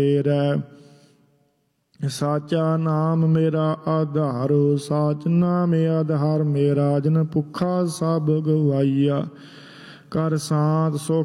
ਸਾਚਾ ਨਾਮ ਮੇਰਾ ਆਧਾਰ, ਸਾਚ ਨਾਮ ਆਧਾਰ ਮੇਰਾ। ਜਨ ਭੁੱਖਾ ਸਭ ਗਵਾਈਆ, ਕਰ ਸਾਧ ਸੁਖ